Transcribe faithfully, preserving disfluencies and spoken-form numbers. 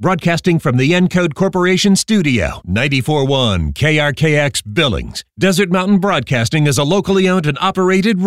Broadcasting from the Encode Corporation studio, ninety-four point one K R K X Billings. Desert Mountain Broadcasting is a locally owned and operated